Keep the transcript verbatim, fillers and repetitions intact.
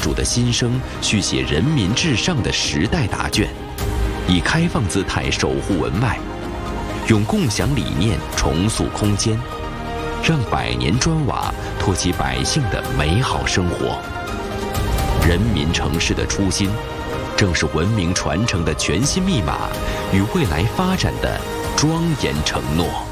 主的心声续写人民至上的时代答卷，以开放姿态守护文外，用共享理念重塑空间，让百年砖瓦托起百姓的美好生活。人民城市的初心，正是文明传承的全新密码与未来发展的庄严承诺。